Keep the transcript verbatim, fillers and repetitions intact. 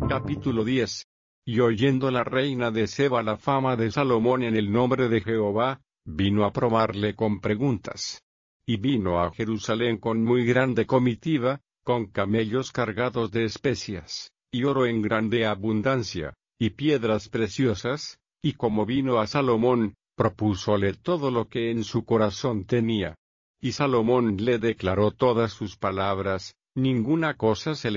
Capítulo diez. Y oyendo la reina de Seba la fama de Salomón en el nombre de Jehová, vino a probarle con preguntas. Y vino a Jerusalén con muy grande comitiva, con camellos cargados de especias, y oro en grande abundancia, y piedras preciosas, y como vino a Salomón, propúsole todo lo que en su corazón tenía. Y Salomón le declaró todas sus palabras, ninguna cosa se